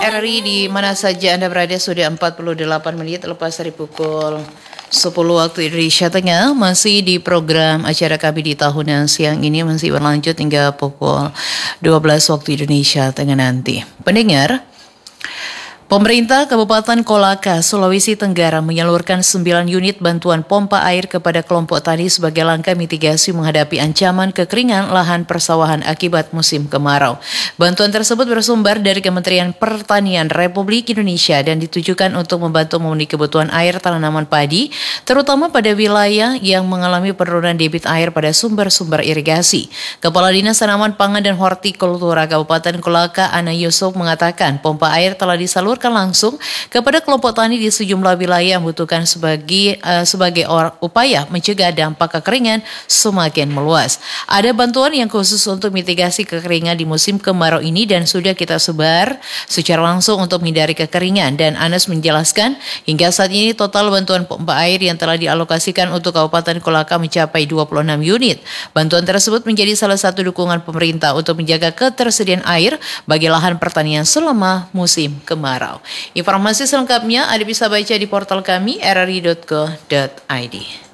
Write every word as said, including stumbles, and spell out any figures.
R R I di mana saja Anda berada, sudah empat puluh delapan menit lepas dari pukul sepuluh waktu Indonesia Tengah. Masih di program acara kami di tahunan siang ini, masih berlanjut hingga pukul dua belas waktu Indonesia Tengah nanti. Pendengar, pemerintah Kabupaten Kolaka, Sulawesi Tenggara menyalurkan sembilan unit bantuan pompa air kepada kelompok tani sebagai langkah mitigasi menghadapi ancaman kekeringan lahan persawahan akibat musim kemarau. Bantuan tersebut bersumber dari Kementerian Pertanian Republik Indonesia dan ditujukan untuk membantu memenuhi kebutuhan air tanaman padi, terutama pada wilayah yang mengalami penurunan debit air pada sumber-sumber irigasi. Kepala Dinas Tanaman Pangan dan Hortikultura Kabupaten Kolaka, Ana Yusuf, mengatakan pompa air telah disalurkan langsung kepada kelompok tani di sejumlah wilayah yang membutuhkan sebagai uh, sebagai or, upaya mencegah dampak kekeringan semakin meluas. Ada bantuan yang khusus untuk mitigasi kekeringan di musim kemarau ini dan sudah kita sebar secara langsung untuk menghindari kekeringan. Dan Anas menjelaskan hingga saat ini total bantuan pompa air yang telah dialokasikan untuk Kabupaten Kolaka mencapai dua puluh enam unit. Bantuan tersebut menjadi salah satu dukungan pemerintah untuk menjaga ketersediaan air bagi lahan pertanian selama musim kemarau. Informasi selengkapnya Anda bisa baca di portal kami r r i dot co dot i d.